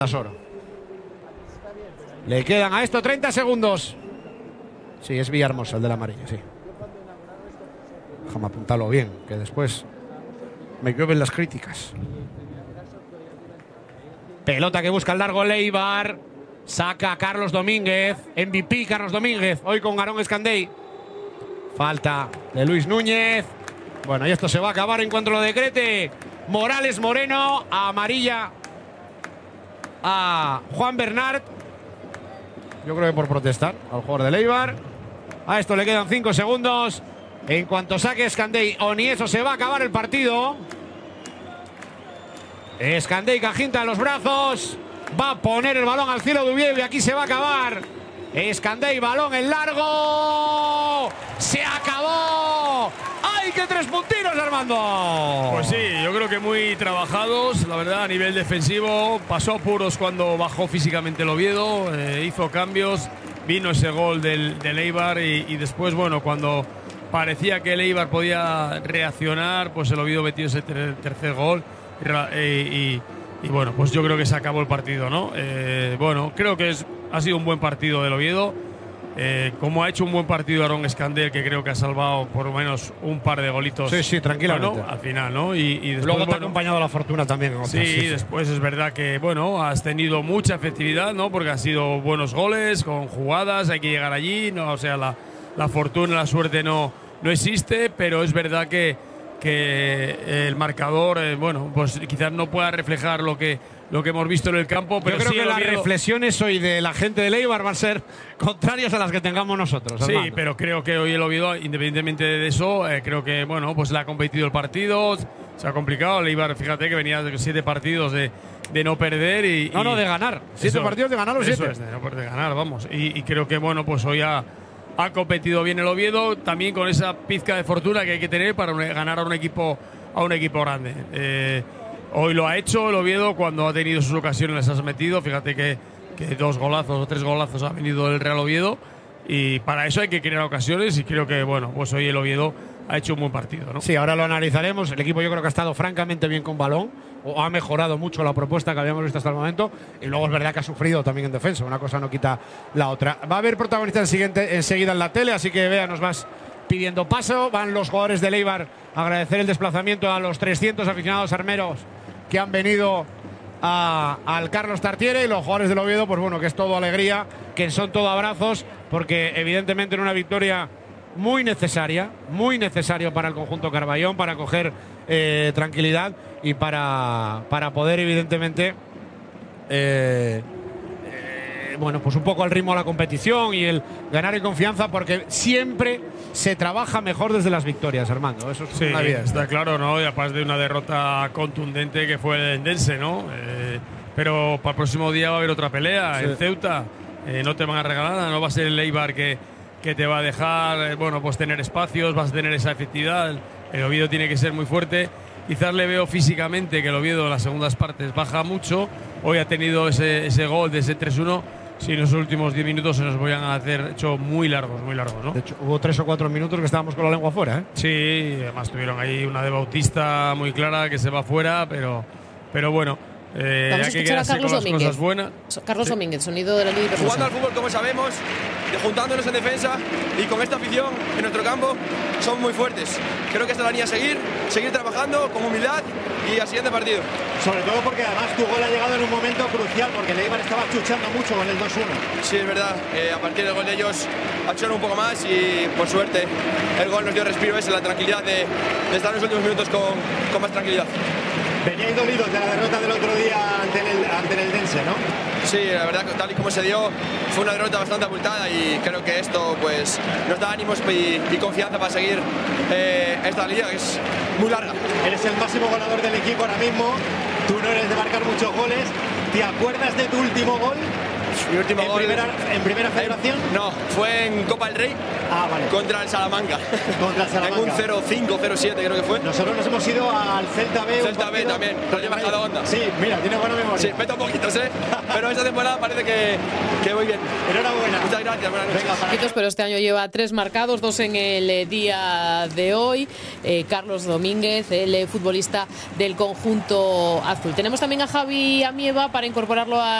Soro. Le quedan a esto 30 segundos. Sí, es Villahermosa el de la amarilla, sí. Déjame apuntarlo bien, que después me llueven las críticas. Pelota que busca el largo Leibar. Saca a Carlos Domínguez. MVP Carlos Domínguez. Hoy con Aarón Escandell. Falta de Luis Núñez. Bueno, y esto se va a acabar en cuanto lo decrete Morales Moreno. Amarilla a Juan Bernat. Yo creo que por protestar al jugador de Leibar. A esto le quedan 5 segundos. En cuanto saque Escandell o ni eso, se va a acabar el partido. Escandell cajinta en los brazos. Va a poner el balón al cielo de Oviedo y aquí se va a acabar. Escandell, balón en largo. ¡Se acabó! ¡Ay, qué 3 puntinos, Armando! Pues sí, yo creo que muy trabajados, la verdad, a nivel defensivo. Pasó apuros cuando bajó físicamente el Oviedo, hizo cambios, vino ese gol del Eibar y después, bueno, cuando parecía que el Eibar podía reaccionar, pues el Oviedo metió ese tercer gol y bueno, pues yo creo que se acabó el partido, ¿no? Bueno, creo que ha sido un buen partido del Oviedo. Como ha hecho un buen partido Aarón Escandell, que creo que ha salvado por lo menos un par de golitos. Sí, sí, tranquilamente. Bueno, al final, ¿no? Y después, luego te ha acompañado la fortuna también. Sí, después es verdad que, bueno, has tenido mucha efectividad, ¿no? Porque han sido buenos goles, con jugadas, hay que llegar allí, ¿no? O sea, la fortuna, la suerte no existe, pero es verdad que el marcador, bueno, pues quizás no pueda reflejar lo que hemos visto en el campo, pero yo creo sí que las reflexiones hoy de la gente de Eibar van a ser contrarias a las que tengamos nosotros. Sí, Armando. pero creo que hoy el Oviedo, independientemente de eso, creo que, bueno, pues le ha competido el partido, se ha complicado. El Eibar, fíjate que venía de 7 partidos de no perder y… No, de ganar. 7 partidos de ganar los 7. Eso es, de ganar, vamos. Y creo que, bueno, pues hoy ha competido bien el Oviedo, también con esa pizca de fortuna que hay que tener para ganar a un equipo grande. Hoy lo ha hecho el Oviedo, cuando ha tenido sus ocasiones las has metido. Fíjate que 2 golazos o 3 golazos ha venido el Real Oviedo y para eso hay que crear ocasiones y creo que, bueno, pues hoy el Oviedo ha hecho un buen partido, ¿no? Sí, ahora lo analizaremos. El equipo yo creo que ha estado francamente bien con balón, o ha mejorado mucho la propuesta que habíamos visto hasta el momento, y luego es verdad que ha sufrido también en defensa. Una cosa no quita la otra. Va a haber protagonista enseguida en la tele, así que vea, nos vas pidiendo paso. Van los jugadores de Eibar a agradecer el desplazamiento a los 300 aficionados armeros que han venido al Carlos Tartiere, y los jugadores del Oviedo, pues bueno, que es todo alegría, que son todo abrazos, porque evidentemente en una victoria muy necesaria para el conjunto Carballón, para coger tranquilidad y para poder evidentemente bueno, pues un poco al ritmo de la competición y el ganar en confianza, porque siempre se trabaja mejor desde las victorias, Armando. Eso es una vida. Está claro, ¿no? Y aparte de una derrota contundente que fue el Endense, ¿no? Pero para el próximo día va a haber otra pelea en Ceuta. No te van a regalar nada, no va a ser el Eibar que te va a dejar, bueno, pues tener espacios, vas a tener esa efectividad. El Oviedo tiene que ser muy fuerte. Quizás le veo físicamente que el Oviedo en las segundas partes baja mucho. Hoy ha tenido ese gol de ese 3-1. Sí, en los últimos 10 minutos se nos vayan a hacer hecho muy largos, ¿no? De hecho, hubo 3 o 4 minutos que estábamos con la lengua fuera, ¿eh? Sí, además tuvieron ahí una de Bautista muy clara que se va fuera, pero bueno. Vamos a escuchar a Carlos Domínguez. Cosas buenas. Carlos Domínguez, sonido de la línea. Jugando al fútbol como sabemos, juntándonos en defensa y con esta afición en nuestro campo, son muy fuertes. Creo que esta es la línea a seguir trabajando con humildad y al siguiente partido. Sobre todo porque además tu gol ha llegado en un momento crucial, porque el Eibar estaba chuchando mucho con el 2-1. Sí, es verdad. A partir del gol de ellos achucharon un poco más y por suerte el gol nos dio respiro ese, la tranquilidad de estar en los últimos minutos con más tranquilidad. Veníais dolidos de la derrota del otro día ante el Eldense, ¿no? Sí, la verdad que tal y como se dio fue una derrota bastante abultada y creo que esto pues nos da ánimos y confianza para seguir esta liga, que es muy larga. Eres el máximo goleador del equipo ahora mismo, tú no eres de marcar muchos goles. ¿Te acuerdas de tu último gol? Mi último gol. ¿En primera federación? No, fue en Copa del Rey. Vale. Contra el Salamanca. Contra el Salamanca. En un 0-5, 0-7 creo que fue. Nosotros nos hemos ido al Celta B. Celta B también, Rayo Majadahonda. Sí, mira, tiene buena memoria. Sí, meto poquitos, pero esta temporada parece que voy bien. Enhorabuena. Muchas gracias, buenas noches. Poquitos, pero este año lleva 3 marcados, 2 en el día de hoy. Carlos Domínguez, el futbolista del conjunto azul. Tenemos también a Javi Amieva para incorporarlo a